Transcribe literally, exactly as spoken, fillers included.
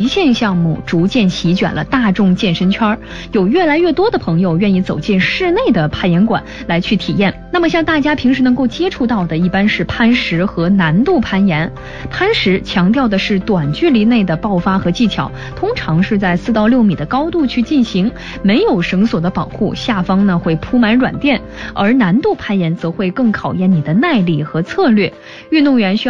限项目逐渐席卷了大众健身圈，有越来越多的朋友愿意走进室内的攀岩馆来去体验。那么像大家平时能够接触到的，一般是攀石和难度攀岩。攀石强调的是短距离内的爆发和技巧，通常是在四到六米的高度去进行，没有绳索的保护，下方呢会铺满软垫。而难度攀岩则会更考验你的耐力和策略，运动员需要